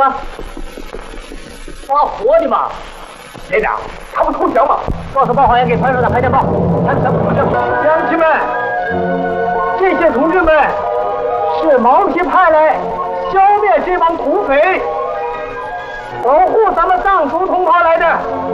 个抓活的嘛？连长，他不投降吗？告诉报号员给团长拍电报，看什么可能。乡亲们，这些同志们是毛皮派来消灭这帮土匪，保护咱们藏族同胞来的。